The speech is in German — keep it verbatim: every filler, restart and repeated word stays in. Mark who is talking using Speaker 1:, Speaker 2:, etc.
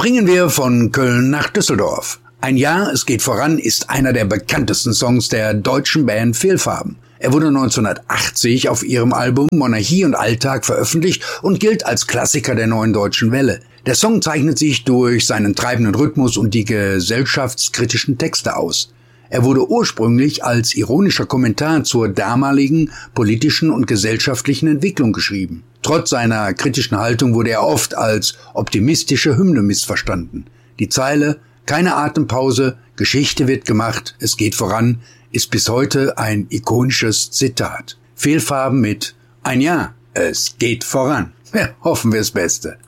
Speaker 1: Springen wir von Köln nach Düsseldorf. Ein Jahr, es geht voran ist einer der bekanntesten Songs der deutschen Band Fehlfarben. Er wurde neunzehnhundertachtzig auf ihrem Album Monarchie und Alltag veröffentlicht und gilt als Klassiker der neuen deutschen Welle. Der Song zeichnet sich durch seinen treibenden Rhythmus und die gesellschaftskritischen Texte aus. Er wurde ursprünglich als ironischer Kommentar zur damaligen politischen und gesellschaftlichen Entwicklung geschrieben. Trotz seiner kritischen Haltung wurde er oft als optimistische Hymne missverstanden. Die Zeile „Keine Atempause, Geschichte wird gemacht, es geht voran“ ist bis heute ein ikonisches Zitat. Fehlfarben mit „Ein Jahr, es geht voran“. Ja, hoffen wir das Beste.